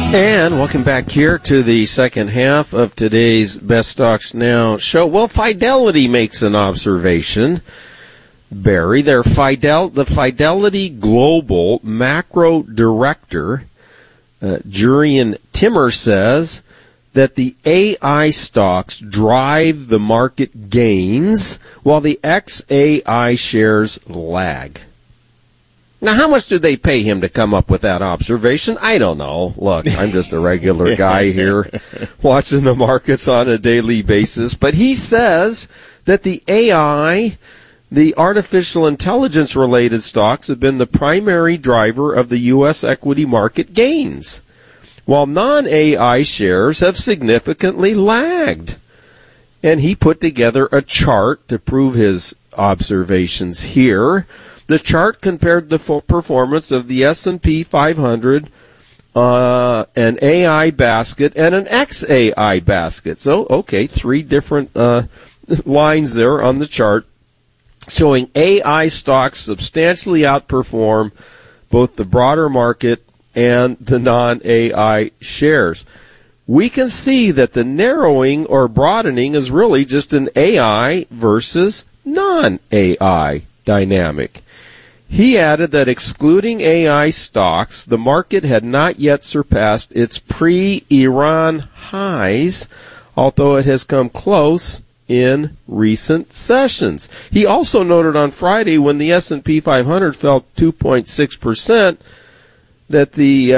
And welcome back here to the second half of today's Best Stocks Now show. Well, Fidelity makes an observation, Barry. The Fidelity Global Macro Director, Jurrien Timmer, says that the AI stocks drive the market gains while the XAI shares lag. Now, how much do they pay him to come up with that observation? I don't know. Look, I'm just a regular guy here watching the markets on a daily basis. But he says that the AI, the artificial intelligence related stocks, have been the primary driver of the U.S. equity market gains, while non-AI shares have significantly lagged. And he put together a chart to prove his observations here. The chart compared the performance of the S&P 500, an AI basket, and an XAI basket. So, okay, three different lines there on the chart showing AI stocks substantially outperform both the broader market and the non-AI shares. We can see that the narrowing or broadening is really just an AI versus non-AI dynamic. He added that excluding AI stocks, the market had not yet surpassed its pre-Iran highs, although it has come close in recent sessions. He also noted on Friday, when the S&P 500 fell 2.6%, that the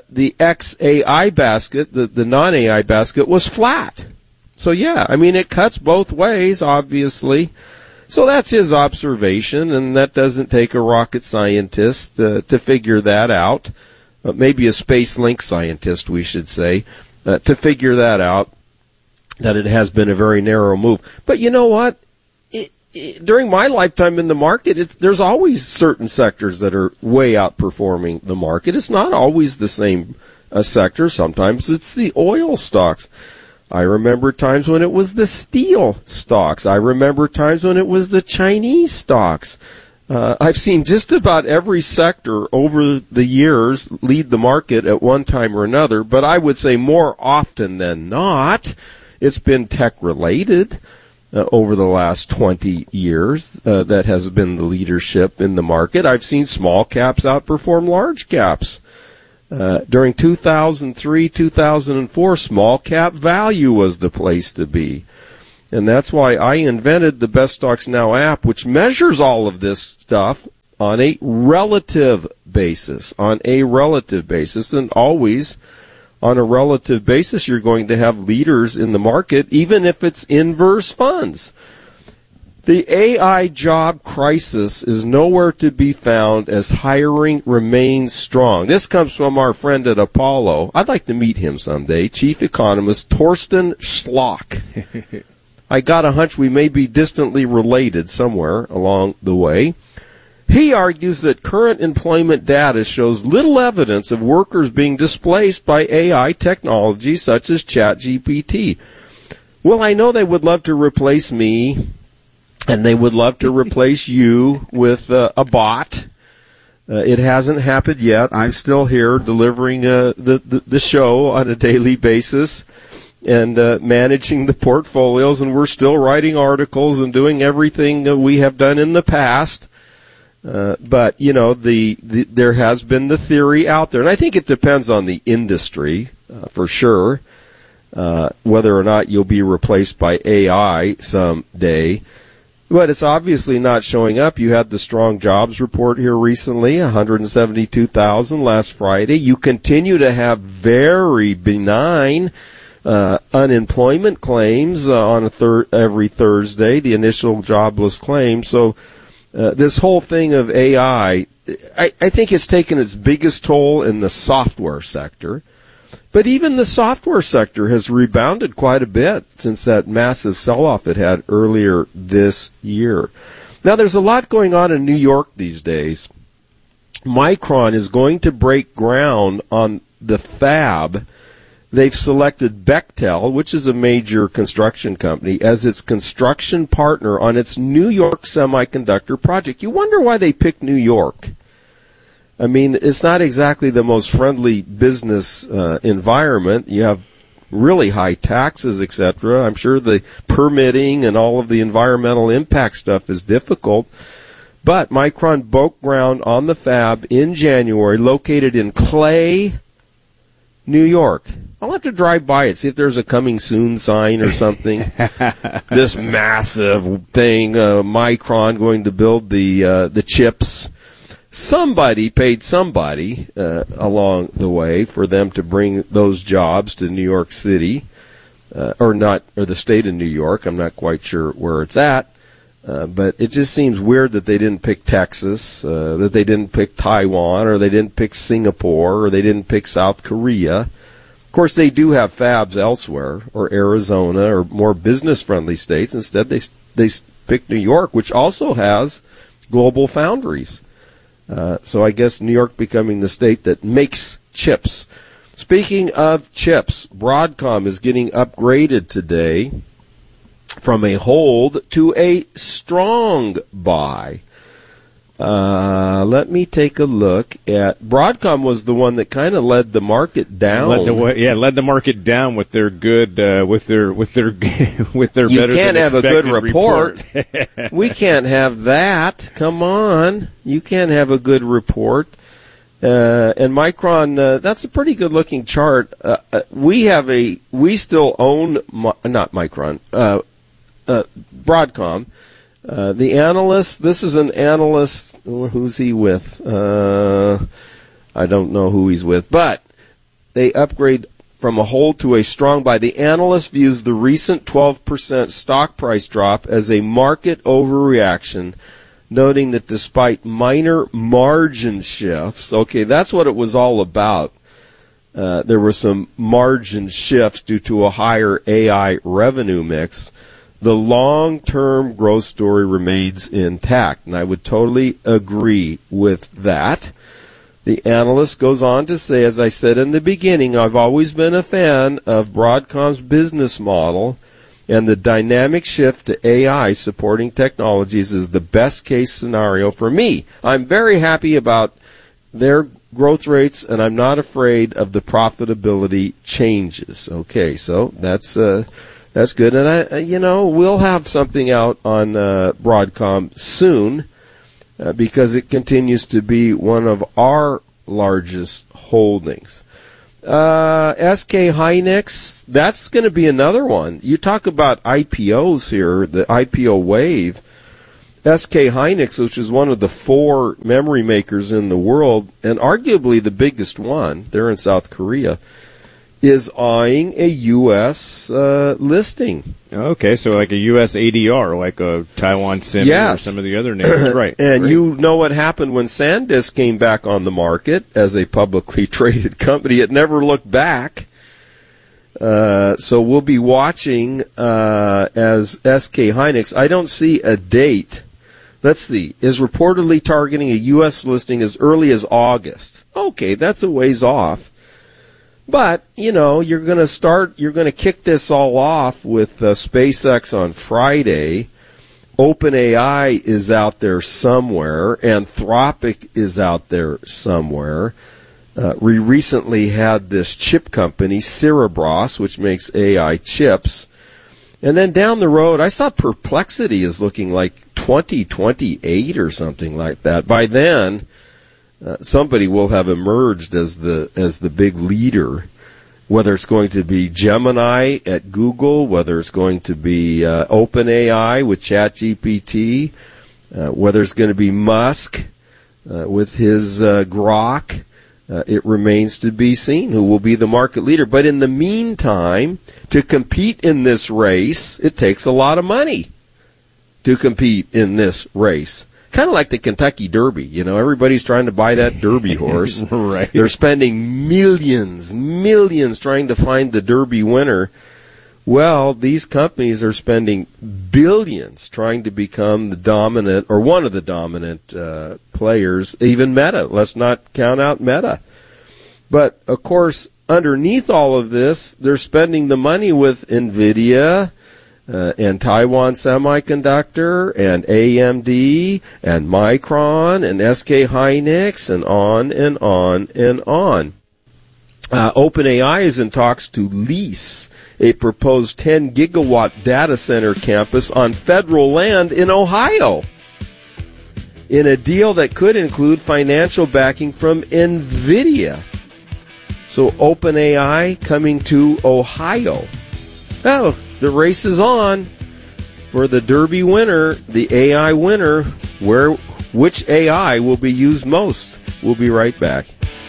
XAI basket, the non-AI basket, was flat. So yeah, I mean, it cuts both ways, obviously. So that's his observation, and that doesn't take a rocket scientist to figure that out. Maybe a space link scientist, we should say, to figure that out, that it has been a very narrow move. But you know what? During my lifetime in the market, there's always certain sectors that are way outperforming the market. It's not always the same sector. Sometimes it's the oil stocks. I remember times when it was the steel stocks. I remember times when it was the Chinese stocks. I've seen just about every sector over the years lead the market at one time or another, but I would say more often than not, it's been tech-related over the last 20 years. That has been the leadership in the market. I've seen small caps outperform large caps. During 2003, 2004, small cap value was the place to be. And that's why I invented the Best Stocks Now app, which measures all of this stuff on a relative basis. And always on a relative basis, you're going to have leaders in the market, even if it's inverse funds. The AI job crisis is nowhere to be found as hiring remains strong. This comes from our friend at Apollo. I'd like to meet him someday, Chief Economist Torsten Schlock. I got a hunch we may be distantly related somewhere along the way. He argues that current employment data shows little evidence of workers being displaced by AI technology such as ChatGPT. Well, I know they would love to replace me, and they would love to replace you with a bot. It hasn't happened yet. I'm still here delivering the show on a daily basis and managing the portfolios, and we're still writing articles and doing everything we have done in the past. But, you know, there has been the theory out there, and I think it depends on the industry for sure, whether or not you'll be replaced by AI someday. But it's obviously not showing up. You had the strong jobs report here recently, 172,000 last Friday. You continue to have very benign unemployment claims on every Thursday, the initial jobless claims. So this whole thing of AI, I think it's taken its biggest toll in the software sector. But even the software sector has rebounded quite a bit since that massive sell-off it had earlier this year. Now, there's a lot going on in New York these days. Micron is going to break ground on the fab. They've selected Bechtel, which is a major construction company, as its construction partner on its New York semiconductor project. You wonder why they picked New York. I mean, it's not exactly the most friendly business environment. You have really high taxes, etc. I'm sure the permitting and all of the environmental impact stuff is difficult. But Micron broke ground on the fab in January, located in Clay, New York. I'll have to drive by it, see if there's a coming soon sign or something. This massive thing, Micron going to build the chips. Somebody paid somebody along the way for them to bring those jobs to New York City, or the state of New York. I'm not quite sure where it's at. But it just seems weird that they didn't pick Texas, that they didn't pick Taiwan, or they didn't pick Singapore, or they didn't pick South Korea. Of course, they do have fabs elsewhere, or Arizona, or more business-friendly states. Instead, they picked New York, which also has global foundries. So I guess New York becoming the state that makes chips. Speaking of chips, Broadcom is getting upgraded today from a hold to a strong buy. Let me take a look at Broadcom. Was the one that kind of led the market down. Led the market down with their good, with their better You can't than have a good expected report. We can't have that. Come on, you can't have a good report. And Micron, that's a pretty good looking chart. We still own, not Micron, Broadcom. The analyst, this is an analyst, who's he with? I don't know who he's with, but they upgrade from a hold to a strong buy. The analyst views the recent 12% stock price drop as a market overreaction, noting that despite minor margin shifts, okay, that's what it was all about. There were some margin shifts due to a higher AI revenue mix. The long-term growth story remains intact, and I would totally agree with that. The analyst goes on to say, as I said in the beginning, I've always been a fan of Broadcom's business model, and the dynamic shift to AI supporting technologies is the best-case scenario for me. I'm very happy about their growth rates, and I'm not afraid of the profitability changes. Okay, so that's good, and we'll have something out on Broadcom soon because it continues to be one of our largest holdings. SK Hynix, that's going to be another one. You talk about IPOs here, the IPO wave. SK Hynix, which is one of the 4 memory makers in the world, and arguably the biggest one, they're in South Korea, is eyeing a U.S. listing. Okay, so like a U.S. ADR, like a Taiwan Semi or some of the other names, right? And right. You know what happened when SanDisk came back on the market as a publicly traded company. It never looked back. So we'll be watching as SK Hynix. I don't see a date. Let's see. Is reportedly targeting a U.S. listing as early as August. Okay, that's a ways off. But, you're going to kick this all off with SpaceX on Friday. OpenAI is out there somewhere. Anthropic is out there somewhere. We recently had this chip company, Cerebras, which makes AI chips. And then down the road, I saw Perplexity is looking like 2028 or something like that. By then, somebody will have emerged as the big leader, whether it's going to be Gemini at Google, whether it's going to be OpenAI with ChatGPT, whether it's going to be Musk with his Grok. It remains to be seen who will be the market leader. But in the meantime, to compete in this race, it takes a lot of money to compete in this race. Kind of like the Kentucky Derby, everybody's trying to buy that Derby horse. Right. They're spending millions trying to find the Derby winner. Well, these companies are spending billions trying to become the dominant, or one of the dominant players, even Meta. Let's not count out Meta. But, of course, underneath all of this, they're spending the money with NVIDIA, and Taiwan Semiconductor and AMD and Micron and SK Hynix and on and on and on. OpenAI is in talks to lease a proposed 10-gigawatt data center campus on federal land in Ohio, in a deal that could include financial backing from NVIDIA. So OpenAI coming to Ohio. Oh, the race is on for the Derby winner, the AI winner. Which AI will be used most? We'll be right back.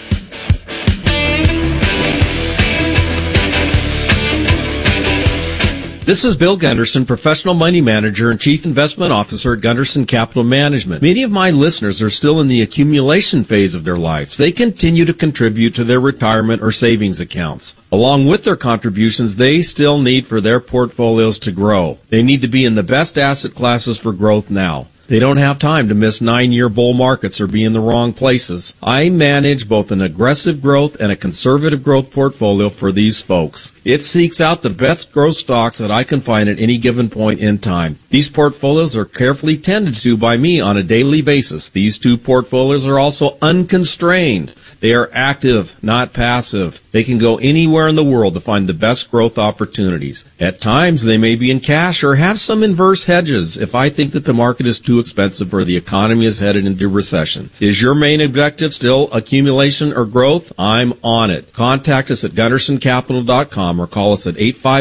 This is Bill Gunderson, Professional Money Manager and Chief Investment Officer at Gunderson Capital Management. Many of my listeners are still in the accumulation phase of their lives. They continue to contribute to their retirement or savings accounts. Along with their contributions, they still need for their portfolios to grow. They need to be in the best asset classes for growth now. They don't have time to miss 9-year bull markets or be in the wrong places. I manage both an aggressive growth and a conservative growth portfolio for these folks. It seeks out the best growth stocks that I can find at any given point in time. These portfolios are carefully tended to by me on a daily basis. These two portfolios are also unconstrained. They are active, not passive. They can go anywhere in the world to find the best growth opportunities. At times, they may be in cash or have some inverse hedges if I think that the market is too expensive or the economy is headed into recession. Is your main objective still accumulation or growth? I'm on it. Contact us at GundersonCapital.com or call us at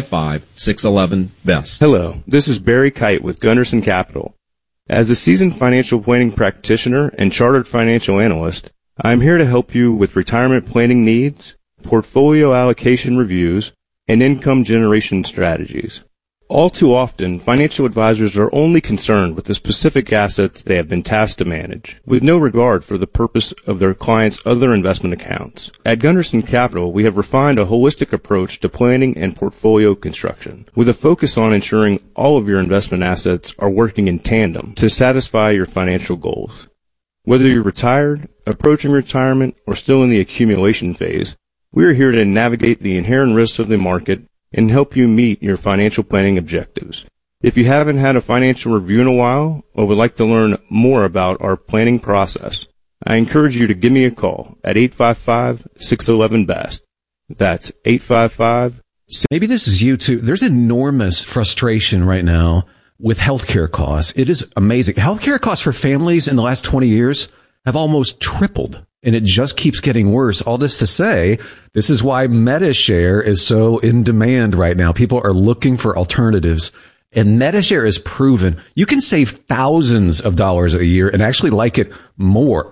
855-611-BEST. Hello, this is Barry Kite with Gunderson Capital. As a seasoned financial planning practitioner and chartered financial analyst, I'm here to help you with retirement planning needs, portfolio allocation reviews, and income generation strategies. All too often, financial advisors are only concerned with the specific assets they have been tasked to manage, with no regard for the purpose of their clients' other investment accounts. At Gunderson Capital, we have refined a holistic approach to planning and portfolio construction, with a focus on ensuring all of your investment assets are working in tandem to satisfy your financial goals. Whether you're retired, approaching retirement, or still in the accumulation phase, we are here to navigate the inherent risks of the market and help you meet your financial planning objectives. If you haven't had a financial review in a while or would like to learn more about our planning process, I encourage you to give me a call at 855-611-BEST. That's 855. Maybe this is you too. There's enormous frustration right now with healthcare costs. It is amazing. Healthcare costs for families in the last 20 years have almost tripled, and it just keeps getting worse. All this to say, this is why MediShare is so in demand right now. People are looking for alternatives, and MediShare is proven you can save thousands of dollars a year and actually like it more.